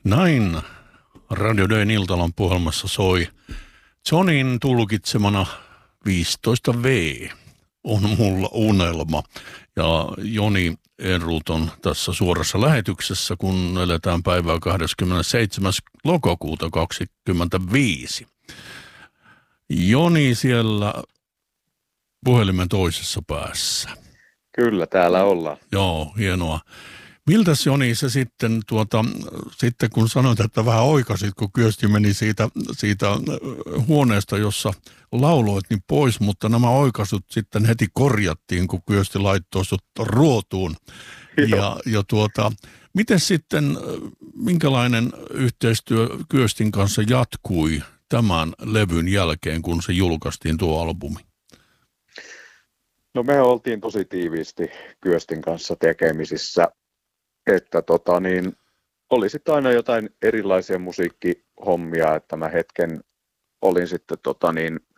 Näin Radio Dayn iltalan puhelmassa soi Johnin tulkitsemana 15V on mulla unelma. Ja Joni Ehrult on tässä suorassa lähetyksessä, kun eletään päivää 27. lokakuuta 2025. Joni siellä puhelimen toisessa päässä. Kyllä, täällä ollaan. Joo, hienoa. Miltäs Joni se sitten, sitten kun sanoit, että vähän oikasit, kun Kyösti meni siitä huoneesta, jossa lauloit, niin pois, mutta nämä oikaisut sitten heti korjattiin, kun Kyösti laittoi sut ruotuun. Miten sitten, minkälainen yhteistyö Kyöstin kanssa jatkui tämän levyn jälkeen, kun se julkaistiin tuo albumi? No me oltiin tosi tiiviisti Kyöstin kanssa tekemisissä, että oli sitten aina jotain erilaisia musiikkihommia, että mä hetken olin sitten